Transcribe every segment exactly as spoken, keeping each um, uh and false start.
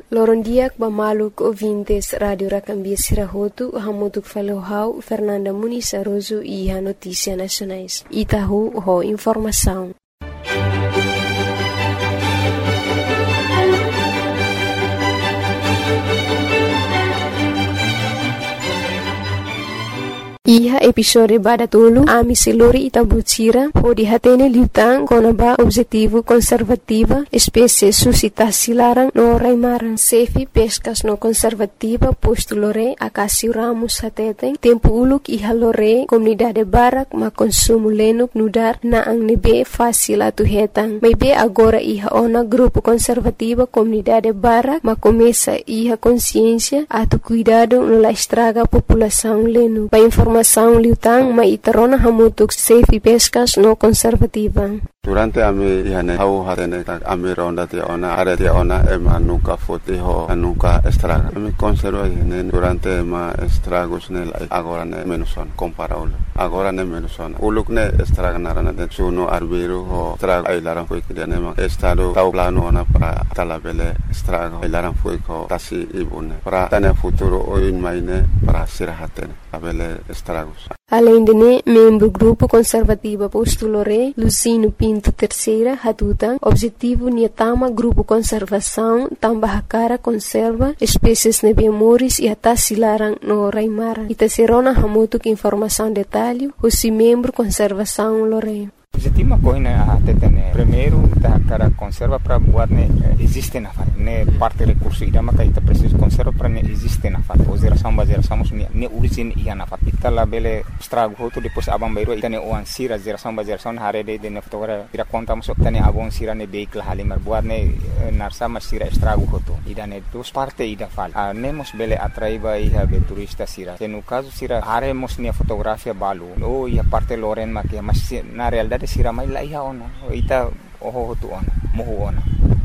Loron diak bamaluk ouvintes Radio Racambia Sirahotu, hamutuk falohau Fernanda Muniz Aroso e a Notícia Nacionais. Itahu ho informação. Iha episode badatulu ami selori itabutira o dihatene liutang konaba objetivo conservativa espécie suscitasi larang no raimaran sefi pescas no conservativa posto lore akasi ramus hateten tempo uluk iha lore comunidade barak ma consumo lenuk nudar na ang nebe fácil atu hetang may be agora iha ona grupo conservativa comunidade barak ma começa iha consciência atu cuidado no la estraga população lenu pa informação liutang ma itarona hamutuk safe pescas no conservativa. Durante ami ihane hau hatene tak ami ronda tia ona are tia ona ema nuka foti ho nuka estraga. Ami conserva ihane durante ma estragos nel agora ne menuson comparable. Agora ne menuson. Uluk ne estraga narana de suno arbiro ho estraga ai laran foi que ne ma estado tau plano ona para talabele estraga ai laran foi ko tasi ibune. Para tane futuro oin maine para sirahatene abele estragos. Além de ne, membro grupo conservativa postulore Lucino Pinto Terceira Hatutang, objetivo niatama grupo conservação tambah cara conserva espécies nebiamoris e até silarang no raimaran. Ita serona hamutuk informação detalhe, o si membro conservação lore. Objetivo coisa até tem primeiro da cara conserva para buat ne existe na fase ne parte recurso ida maka ita preciso conserva para ne existe na fase o geração ba geração ne ne origin ia na fase ita la bele estrago hoto depois abang bairo ita ne oan sira geração ba geração hare de de ne fotogra ira conta mo ita ne abon sira ne vehicle halimar buat ne narsa mas sira estrago hoto ida ne dos parte ida fal a nemos bele atraiba ia be turista sira se no caso sira hare mos ne fotografia balu o ia parte loren makia mas na realidade sira mai la iha ona ita oho tu ona mohu ona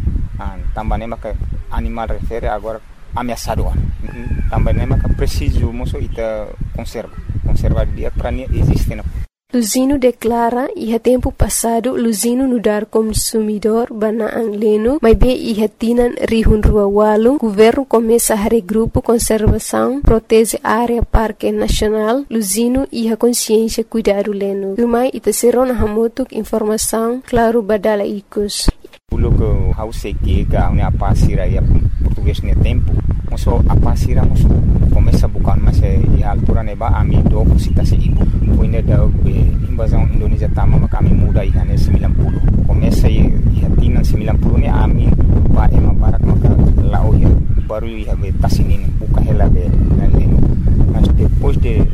an tambane maka animal refere agora ameaçado ona tambane maka preciso moso ita conserva conserva dia para ne existe na Luzino declara iha tempo passado Luzino nudar consumidor bana ang leno may be iha tinan rihun rua walung governo começa a regrupo conservação protege área parque nacional Luzino iha consciência cuidado leno dumai ita serona hamutuk informação claro badala ikus Uluk hause que ga una pasira ya português ne tempo moso a pasira moso começa bukan mas e altura ne ba ami do citasi ibu poine da invasão Indonesia tama maka ami muda ihane sembilan puluh começa e hatina sembilan puluh ne ami ba ema barak maka lao ya baru ya be tasinin buka hela be naleno mas depois de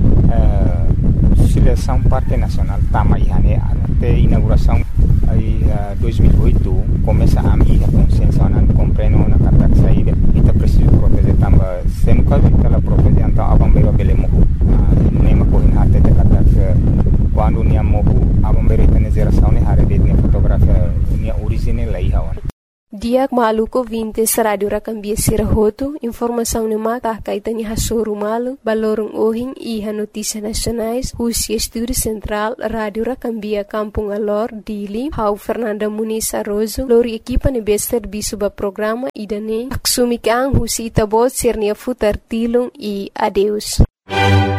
uh, seleção parte nacional tama ihane até inauguração aí uh, dois mil e oito começa a minha consciência não compreendo na carta saída ita preciso proteger tamba se no caso ita la proteger então abambeiro bele mohu nem ma corrin até de carta quando nia mohu abambeiro ita ne geração ne hare de ne fotografia nia origine la iha wan Diak maluko vintes Radio Racambia Sirahotu, informação ne maka kaitani hasuru malu, balorong ohing iha notícia nacionais, husi estúdio central Radio Racambia Kampung Alor, Dili, hau Fernanda Muniz Aroso, lori equipa ne bester bisuba programa idane, aksumikang husi itabot sirnia futar tilung e adeus.